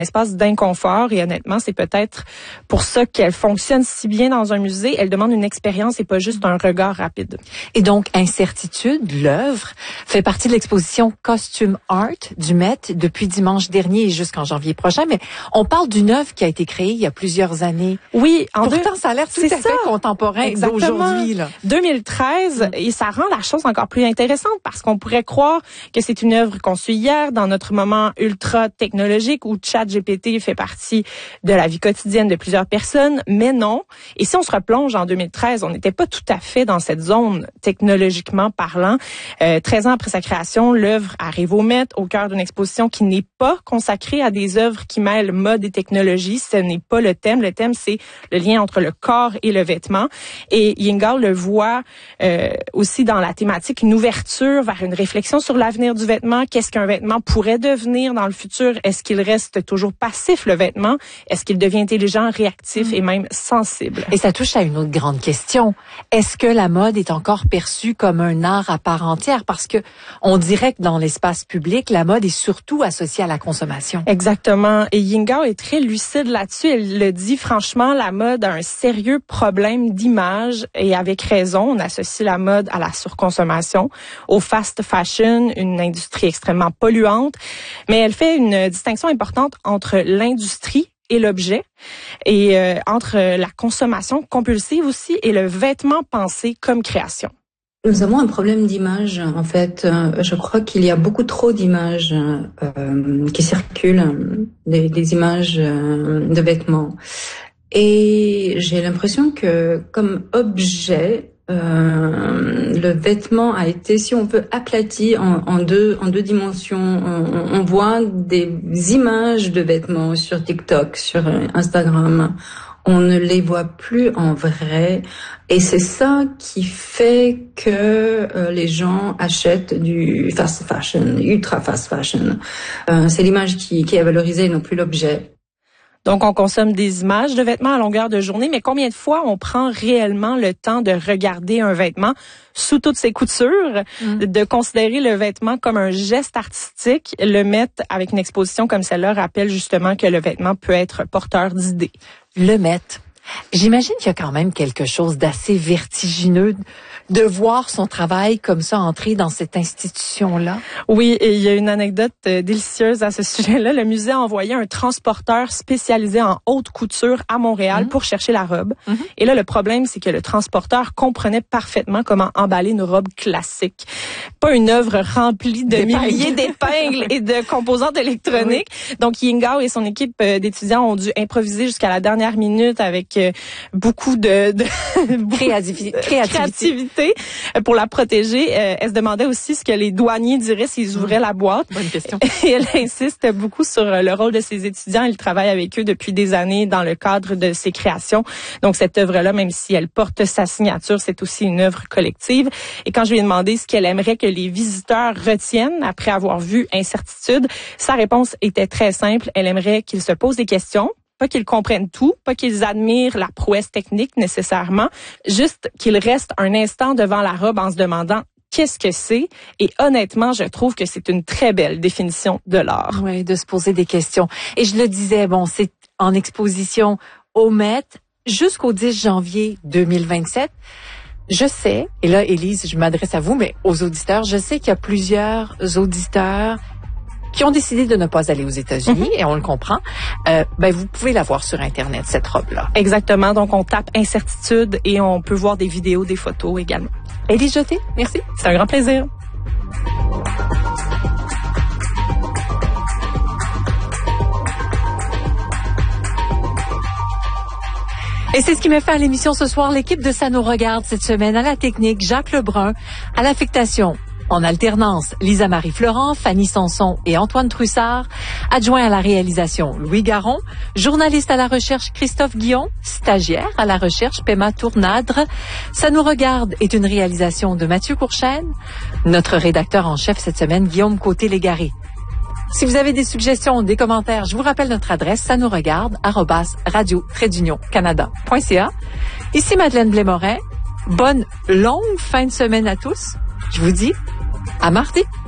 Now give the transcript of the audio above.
espace d'inconfort et honnêtement, c'est peut-être pour ça qu'elle fonctionne si bien dans un musée. Elle demande une expérience et pas juste un regard rapide. Et donc, Incertitude, l'œuvre, fait partie de l'exposition Costume Art du Met depuis dimanche dernier et jusqu'en janvier prochain. Mais on parle d'une œuvre qui a été créée il y a plusieurs années. Oui, pourtant, ça a l'air tout à fait contemporain d'aujourd'hui. 2013, et ça rend la chose encore plus intéressante parce qu'on pourrait croire que c'est une œuvre conçue hier dans notre moment ultra technologique où ChatGPT fait partie de la vie quotidienne de plusieurs personnes, mais non. Et si on se replonge en 2013, on n'était pas tout à fait dans cette zone technologiquement parlant. 13 ans après sa création, l'œuvre arrive au Met, au cœur d'une exposition qui n'est pas consacrée à des œuvres qui mêlent mode et technologie. Ce n'est pas le thème. Le thème, c'est le lien entre le corps et le vêtement. Et Yingao le voit aussi dans la thématique, une ouverture vers une réflexion sur l'avenir du vêtement. Qu'est-ce qu'un vêtement pourrait devenir dans le futur? Est-ce qu'il reste toujours passif, le vêtement? Est-ce qu'il devient intelligent, réactif et même sensible? Et ça touche à une autre grande question. Est-ce que la mode est encore perçue comme un art à part entière? Parce que on dirait que dans l'espace public, la mode est surtout associée à la consommation. Exactement. Et Yingao est très lucide là-dessus. Elle le dit franchement, la mode a un sérieux problème d'image et avec raison. On associe la mode à la surconsommation, au fast fashion, une industrie extrêmement polluante. Mais elle fait une distinction importante entre l'industrie et l'objet, et entre la consommation compulsive aussi et le vêtement pensé comme création. Nous avons un problème d'image, en fait. Je crois qu'il y a beaucoup trop d'images qui circulent, des images de vêtements. Et j'ai l'impression que comme objet, le vêtement a été, si on peut, aplati en deux dimensions. On voit des images de vêtements sur TikTok, sur Instagram. On ne les voit plus en vrai. Et c'est ça qui fait que les gens achètent du fast fashion, ultra fast fashion. C'est l'image qui est valorisée, non plus l'objet. Donc, on consomme des images de vêtements à longueur de journée, mais combien de fois on prend réellement le temps de regarder un vêtement sous toutes ses coutures, de considérer le vêtement comme un geste artistique? Le Met, avec une exposition comme celle-là, rappelle justement que le vêtement peut être porteur d'idées. Le Met. J'imagine qu'il y a quand même quelque chose d'assez vertigineux de voir son travail comme ça entrer dans cette institution-là. Oui, et il y a une anecdote délicieuse à ce sujet-là. Le musée a envoyé un transporteur spécialisé en haute couture à Montréal pour chercher la robe. Et là, le problème, c'est que le transporteur comprenait parfaitement comment emballer une robe classique. Pas une œuvre remplie de milliers d'épingles et de composantes électroniques. Donc, Yingao et son équipe d'étudiants ont dû improviser jusqu'à la dernière minute avec beaucoup de créativité pour la protéger. Elle se demandait aussi ce que les douaniers diraient s'ils ouvraient la boîte. Bonne question. Et elle insiste beaucoup sur le rôle de ses étudiants. Elle travaille avec eux depuis des années dans le cadre de ses créations. Donc, cette œuvre-là, même si elle porte sa signature, c'est aussi une œuvre collective. Et quand je lui ai demandé ce qu'elle aimerait que les visiteurs retiennent après avoir vu Incertitude, sa réponse était très simple. Elle aimerait qu'ils se posent des questions. Pas qu'ils comprennent tout, pas qu'ils admirent la prouesse technique nécessairement, juste qu'ils restent un instant devant la robe en se demandant qu'est-ce que c'est. Et honnêtement, je trouve que c'est une très belle définition de l'art. Oui, de se poser des questions. Et je le disais, bon, c'est en exposition au Met jusqu'au 10 janvier 2027. Je sais, et là, Élise, je m'adresse à vous, mais aux auditeurs, je sais qu'il y a plusieurs auditeurs qui ont décidé de ne pas aller aux États-Unis, et on le comprend. Vous pouvez la voir sur Internet, cette robe-là. Exactement. Donc, on tape Incertitude et on peut voir des vidéos, des photos également. Élise Jeté, merci. C'est un grand plaisir. Et c'est ce qui met fin à l'émission ce soir. L'équipe de Ça nous regarde cette semaine à la technique, Jacques Lebrun, à l'affectation, en alternance, Lisa-Marie Florent, Fanny Sanson et Antoine Trussard, adjoint à la réalisation, Louis Garon, journaliste à la recherche, Christophe Guillon, stagiaire à la recherche, Pema Tournadre. Ça nous regarde est une réalisation de Mathieu Courchaine, notre rédacteur en chef cette semaine, Guillaume Côté-Légaré. Si vous avez des suggestions, des commentaires, je vous rappelle notre adresse, ça nous regarde, @radio-canada.ca. Ici Madeleine Blais-Morin. Bonne longue fin de semaine à tous. Je vous dis à mardi.